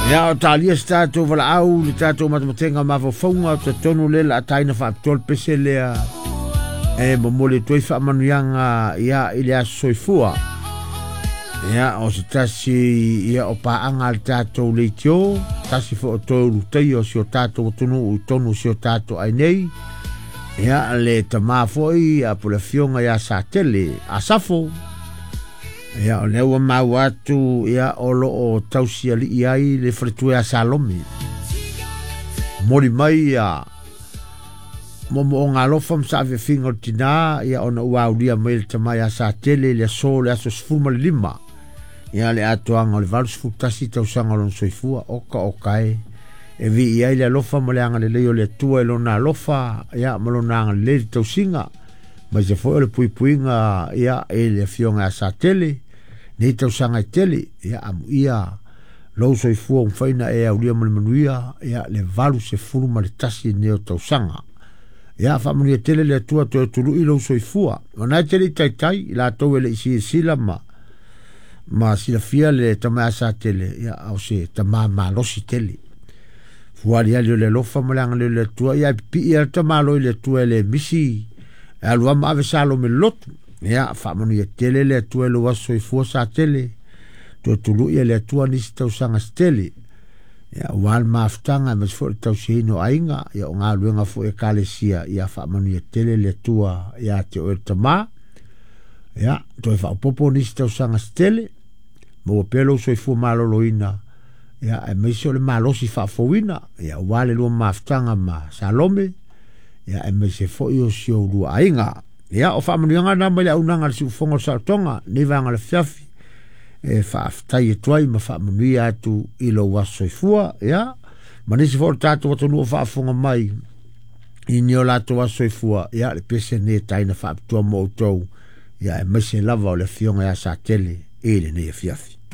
Ia o talia se tātou wala au, le tātou matamatenga mawhawhaunga, te tonu le la taina whaapitol pese lea e mamole toi whaamanuianga ia ile a soifua. Ia o se tasi ia o paanga le tātou le tio, tasi fo o toi rutai o si o tātou tonu u tonu si o tātou ai nei. Ia le tamafoi a pula fionga ia sa tele, a safo. Ia o lewa mau atu ia olo o tausia li iai le fritue a Salome. Mori mai ia momo o ngā lofa msawhi finga o tina ia ona uaulia mai le tamai a sa tele le so le aso sfuma le lima. Ia le atuanga o le valu sfutasi tausanga lon soifua oka okai. E vi iai le lofa mo le anga le leo le tua e lona lofa ia mo lona anga le le tausinga. Ma se foi le puipuinga ia e le fionga a sa tele. Nei tausanga i tele, ia amu ia lau soifua umwhaina e aulia manuia, ia le valu se furu ma le tasi neo tausanga. Ia whamanuia tele le atua to turu i lau soifua. Wana tele tai la tau ele isi sila ma sila fia le tamai asa tele, ia au se tamai malosi tele. Fuari alio le lofa malanga le atua, ia pi ia tamalo le atua le misi, alua ma ave salo me lotu. Ia whamanu ia tele le atua lo waso i fua sa tele. Tua tulu ia le atua nisi tausanga stele. Ia wal maaftanga mas fo le tausihino ainga. Ia o ngā luenga fo e kalesia. Ia whamanu ia tele le atua ia te oe tama. Ia toi whaupopo nisi tausanga stele. Mua pelo so i fua malolo ina. Ia e meisi o le malosi whaafowina. Ia wale lua maaftanga ma Salome. Ia e meisi fo i o sio lua ainga. Ia o whaamanuanga na mai au nanga le siufonga sa tonga, ni vanga le fiafi, e whaaftai e tuai ma whaamanuia atu ilo waso i fua, ia, ma nisi fo tātou watonu o whaafonga mai, i ni o lato waso i fua, ia, le pese ne taina whaapitua mo utou, ia, e maise lava o le fionga ia sa tele, e le ne fiafi.